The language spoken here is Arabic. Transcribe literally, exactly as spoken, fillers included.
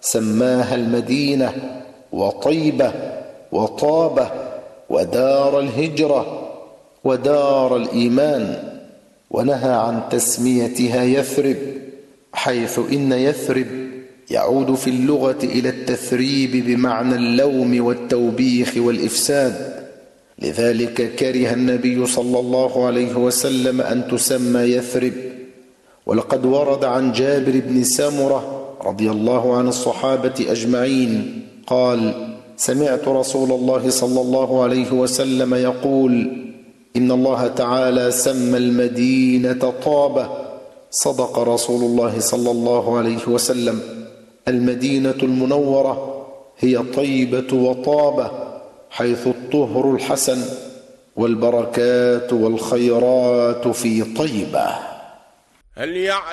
سماها المدينة وطيبة وطابة ودار الهجرة ودار الإيمان، ونهى عن تسميتها يثرب، حيث إن يثرب يعود في اللغة إلى التثريب بمعنى اللوم والتوبيخ والإفساد، لذلك كره النبي صلى الله عليه وسلم أن تسمى يثرب. ولقد ورد عن جابر بن سمرة رضي الله عن الصحابة أجمعين قال: سمعت رسول الله صلى الله عليه وسلم يقول: إن الله تعالى سمى المدينة طابة. صدق رسول الله صلى الله عليه وسلم، المدينة المنورة هي طيبة وطابة، حيث الطهر الحسن والبركات والخيرات في طيبة.